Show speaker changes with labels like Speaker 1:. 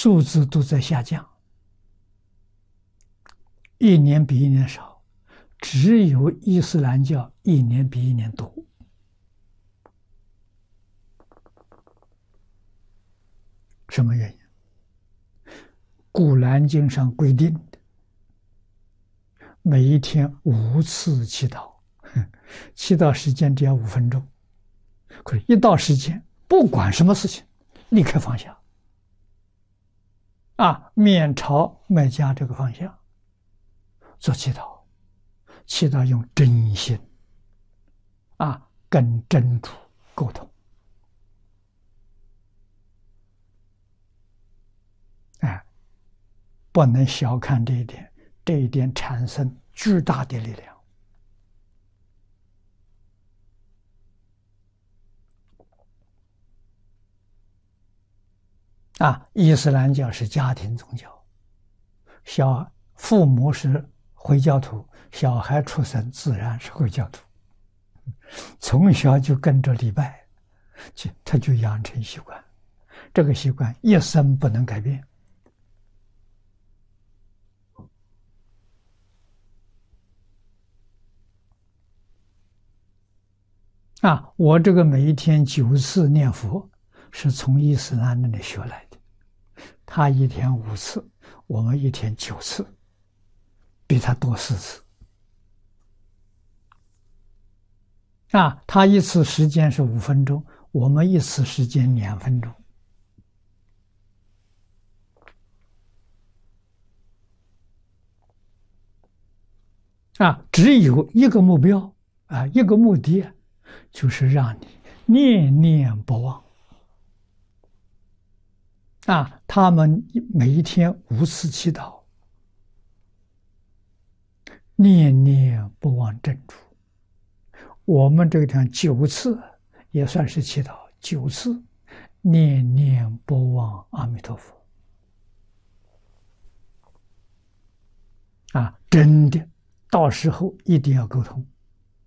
Speaker 1: 数字都在下降，一年比一年少，只有伊斯兰教一年比一年多。什么原因？古兰经上规定的，每一天5次祈祷，祈祷时间只要5分钟，可是一到时间，不管什么事情，立刻放下，面朝麦加这个方向做祈祷，祈祷用真心，跟真主沟通。不能小看这一点，这一点产生巨大的力量。伊斯兰教是家庭宗教，父母是回教徒，小孩出生自然是回教徒，从小就跟着礼拜，他就养成习惯，这个习惯一生不能改变。我这个每一天9次念佛，是从伊斯兰那里学来的。他一天5次，我们一天9次，比他多4次。他一次时间是5分钟，我们一次时间2分钟。只有一个目标，一个目的，就是让你念念不忘。他们每一天5次祈祷，念念不忘真主。我们这个地方9次也算是祈祷，9次念念不忘阿弥陀佛。真的，到时候一定要沟通。